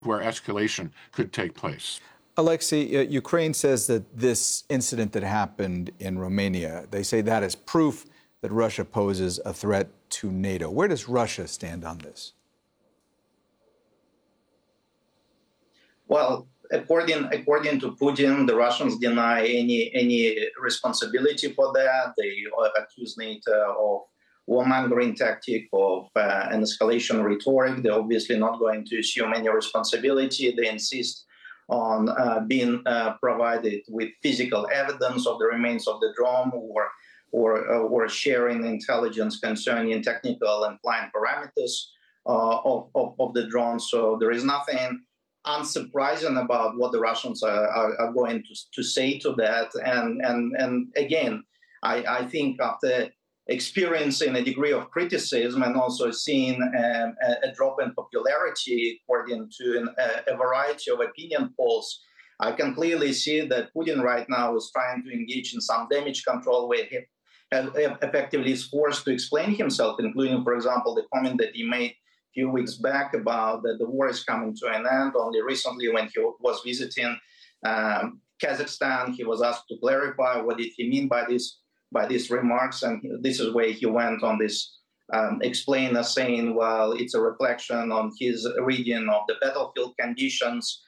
where escalation could take place. Alexei, Ukraine says that this incident that happened in Romania, they say that is proof that Russia poses a threat to NATO. Where does Russia stand on this? Well, according to Putin, the Russians deny any responsibility for that. They accuse NATO of warmongering tactic, of an escalation rhetoric. They're obviously not going to assume any responsibility. They insist on being provided with physical evidence of the remains of the drone, or sharing intelligence concerning technical and flying parameters of the drone. So there is nothing unsurprising about what the Russians are going to say to that. And again, I think after experiencing a degree of criticism and also seeing a drop in popularity according to a variety of opinion polls, I can clearly see that Putin right now is trying to engage in some damage control where he effectively is forced to explain himself, including, for example, the comment that he made a few weeks back about that the war is coming to an end. Only recently, when he was visiting Kazakhstan, he was asked to clarify what did he mean by these remarks, and this is where he went on this explainer saying, well, it's a reflection on his reading of the battlefield conditions,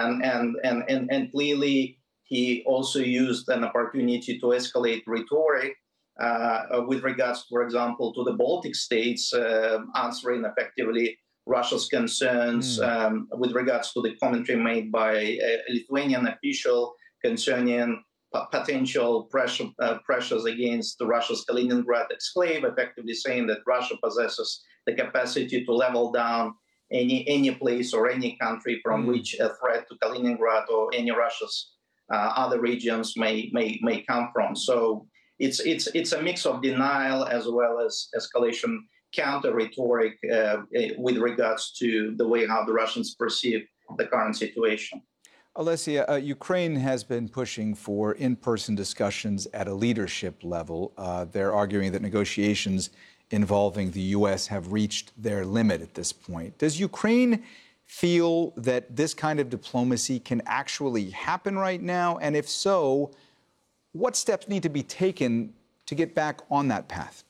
and clearly he also used an opportunity to escalate rhetoric with regards, for example, to the Baltic states, answering effectively Russia's concerns with regards to the commentary made by a Lithuanian official concerning potential pressures against Russia's Kaliningrad exclave, effectively saying that Russia possesses the capacity to level down any place or any country from which a threat to Kaliningrad or any Russia's other regions may come from. So it's a mix of denial as well as escalation counter rhetoric with regards to the way how the Russians perceive the current situation. Alexei, Ukraine has been pushing for in-person discussions at a leadership level. They're arguing that negotiations involving the U.S. have reached their limit at this point. Does Ukraine feel that this kind of diplomacy can actually happen right now? And if so, what steps need to be taken to get back on that path?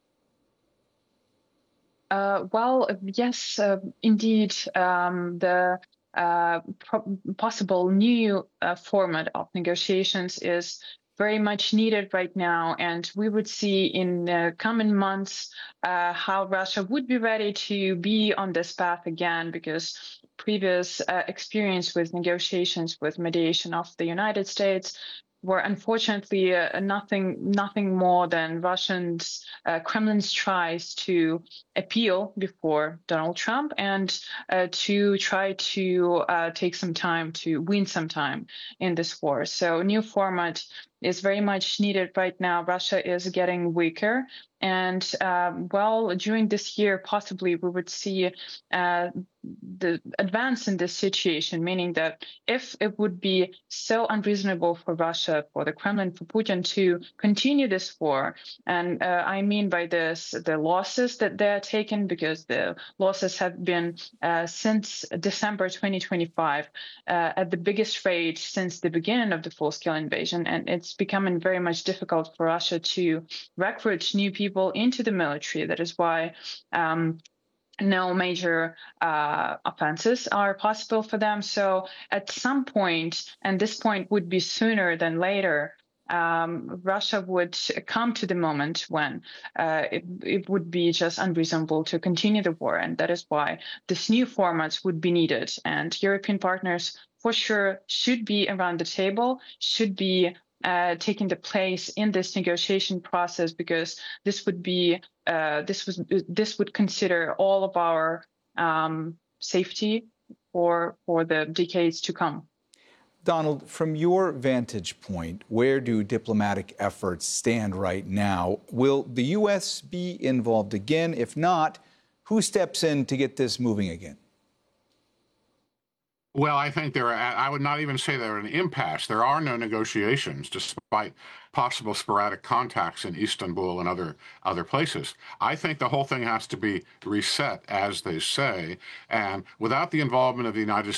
Well, yes, indeed, the possible new format of negotiations is very much needed right now, and we would see in the coming months how Russia would be ready to be on this path again, because previous experience with negotiations with mediation of the United States were unfortunately nothing more than Kremlin's tries to appeal before Donald Trump and to try to take some time to win some time in this war. So a new format is very much needed right now. Russia is getting weaker. And well, during this year, possibly we would see the advance in this situation, meaning that if it would be so unreasonable for Russia, for the Kremlin, for Putin to continue this war, and I mean by this the losses that they're taking, because the losses have been since December 2025 at the biggest rate since the beginning of the full-scale invasion, and it's becoming very much difficult for Russia to recruit new people into the military. That is why no major offenses are possible for them. So at some point, and this point would be sooner than later, Russia would come to the moment when it would be just unreasonable to continue the war. And that is why this new formats would be needed. And European partners for sure should be around the table, should be taking the place in this negotiation process, because this would be this would consider all of our safety for the decades to come. Donald, from your vantage point, where do diplomatic efforts stand right now? Will the U.S. be involved again? If not, who steps in to get this moving again? Well, I think I would not even say they're an impasse. There are no negotiations, despite possible sporadic contacts in Istanbul and other places. I think the whole thing has to be reset, as they say, and without the involvement of the United